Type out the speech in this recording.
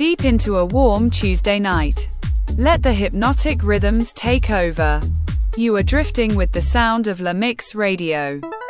deep into a warm Tuesday night. Let the hypnotic rhythms take over. You are drifting with the sound of La Mix Radio.